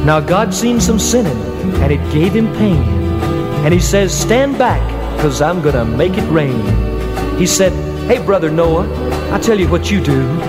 Now God seen some sinning, and it gave him pain. And he says, stand back, 'cause I'm gonna make it rain. He said, hey, brother Noah, I tell you what you do.